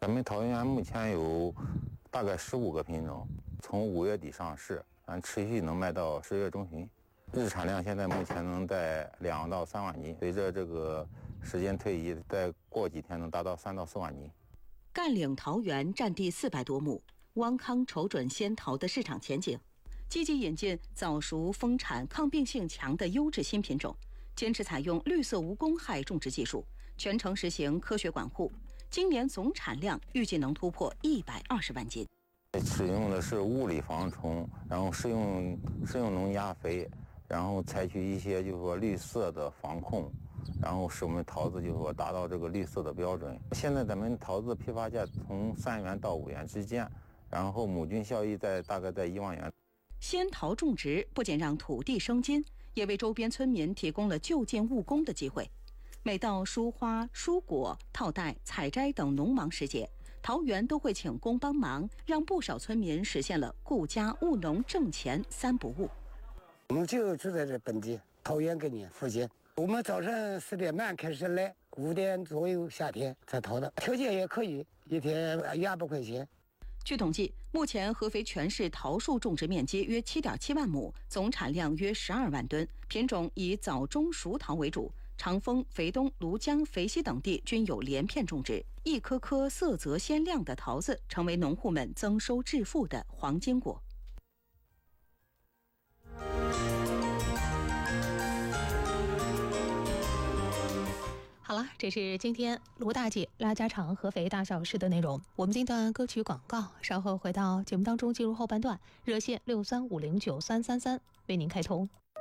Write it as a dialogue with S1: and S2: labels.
S1: 咱们桃园目前有大概15个品种，从5月底上市，持续能卖到10月中旬。日产量现在目前能在2到3万斤，随着这个时间推移，再过几天能达到3到4万斤。
S2: 赣岭桃园占地400多亩，汪康瞅准仙桃的市场前景，积极引进早熟、丰产、抗病性强的优质新品种，坚持采用绿色无公害种植技术，全程实行科学管护。今年总产量预计能突破120万斤。
S1: 使用的是物理防虫，然后施用农压肥，然后采取一些就是说绿色的防控，然后使我们桃子就是说达到这个绿色的标准。现在咱们桃子批发价从3元到5元之间，然后亩均效益大概在1万元。
S2: 仙桃种植不仅让土地生金，也为周边村民提供了就近务工的机会。每到蔬花、蔬果、套袋、采摘等农忙时节，桃园都会请工帮忙，让不少村民实现了顾家、务农、挣钱3不误。
S3: 我们就住在这本地桃园根附近，我们早上4点半开始来，5点左右下田采桃的，条件也可以，一天200块钱。
S2: 据统计，目前合肥全市桃树种植面积约7.7万亩，总产量约12万吨，品种以早中熟桃为主。长丰、肥东、庐江、肥西等地均有连片种植，一颗颗色泽鲜亮的桃子成为农户们增收致富的黄金果。
S4: 好了，这是今天卢大姐拉家常合肥大小事的内容。我们进段歌曲广告，稍后回到节目当中，进入后半段，热线63509333为您开通。